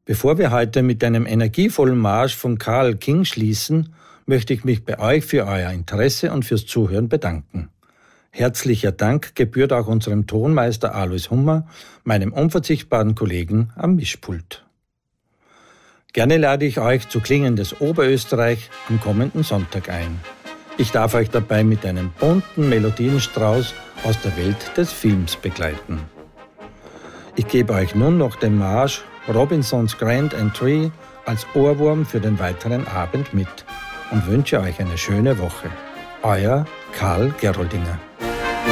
Bevor wir heute mit einem energievollen Marsch von Carole King schließen, möchte ich mich bei euch für euer Interesse und fürs Zuhören bedanken. Herzlicher Dank gebührt auch unserem Tonmeister Alois Hummer, meinem unverzichtbaren Kollegen am Mischpult. Gerne lade ich euch zu Klingendes Oberösterreich am kommenden Sonntag ein. Ich darf euch dabei mit einem bunten Melodienstrauß aus der Welt des Films begleiten. Ich gebe euch nun noch den Marsch Robinson's Grand Entry als Ohrwurm für den weiteren Abend mit und wünsche euch eine schöne Woche. Euer Karl Geroldinger.